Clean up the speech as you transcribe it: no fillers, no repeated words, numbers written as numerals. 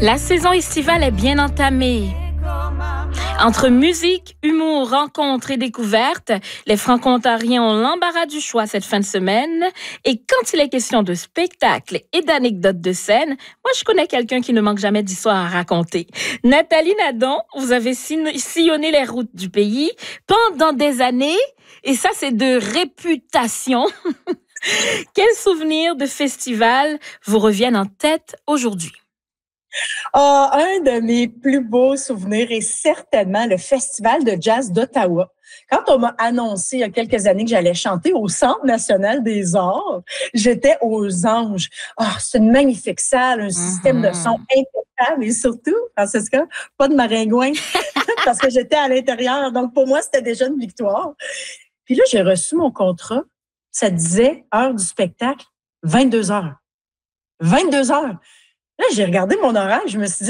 La saison estivale est bien entamée. Entre musique, humour, rencontres et découvertes, les Franco-Ontariens ont l'embarras du choix cette fin de semaine. Et quand il est question de spectacles et d'anecdotes de scène, moi, je connais quelqu'un qui ne manque jamais d'histoires à raconter. Nathalie Nadon, vous avez sillonné les routes du pays pendant des années. Et ça, c'est de réputation. Quels souvenirs de festival vous reviennent en tête aujourd'hui? Un de mes plus beaux souvenirs est certainement le Festival de jazz d'Ottawa. Quand on m'a annoncé il y a quelques années que j'allais chanter au Centre national des arts, j'étais aux anges. C'est une magnifique salle, un système de son impeccable et surtout, Francesca, pas de maringouin parce que j'étais à l'intérieur. Donc, pour moi, c'était déjà une victoire. Puis là, j'ai reçu mon contrat. Ça disait heure du spectacle, 22 heures. 22 heures. Là, j'ai regardé mon horaire, je me suis dit,